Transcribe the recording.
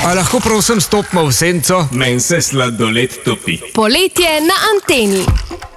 A lahko prosim stopimo v senco? Meni se sladoled topi. Poletje na anteni.